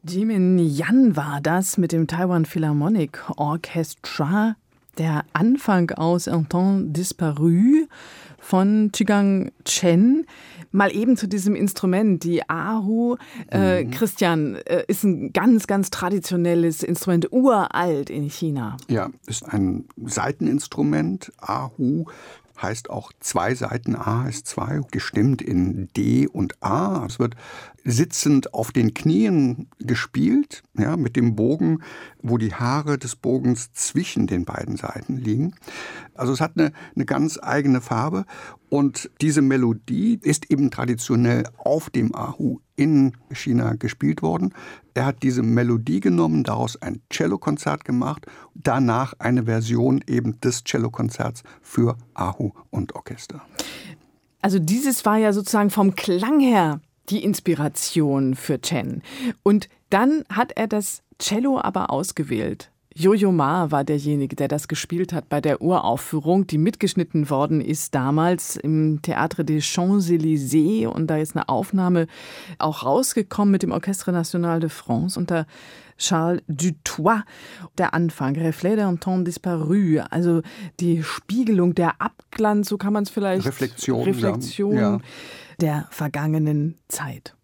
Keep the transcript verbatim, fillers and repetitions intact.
Jimin Yan war das mit dem Taiwan Philharmonic Orchestra. Der Anfang aus Un temps disparu von Chigang Chen. Mal eben zu diesem Instrument, die Erhu. Äh, mhm. Christian, äh, ist ein ganz, ganz traditionelles Instrument, uralt in China. Ja, ist ein Saiteninstrument. Erhu heißt auch zwei Saiten, A heißt zwei, gestimmt in D und A. Es wird sitzend auf den Knien gespielt, ja, mit dem Bogen, wo die Haare des Bogens zwischen den beiden Saiten liegen. Also es hat eine, eine ganz eigene Farbe und diese Melodie ist eben traditionell auf dem Erhu in China gespielt worden. Er hat diese Melodie genommen, daraus ein Cellokonzert gemacht, danach eine Version eben des Cellokonzerts für Erhu und Orchester. Also dieses war ja sozusagen vom Klang her die Inspiration für Chen. Und dann hat er das Cello aber ausgewählt. Yo-Yo Ma war derjenige, der das gespielt hat bei der Uraufführung, die mitgeschnitten worden ist damals im Théâtre des Champs-Élysées. Und da ist eine Aufnahme auch rausgekommen mit dem Orchestre National de France unter Charles Dutoit. Der Anfang, Reflet d'un temps disparu, also die Spiegelung, der Abglanz, so kann man es vielleicht... Reflexion. Reflexion ja. der vergangenen Zeit.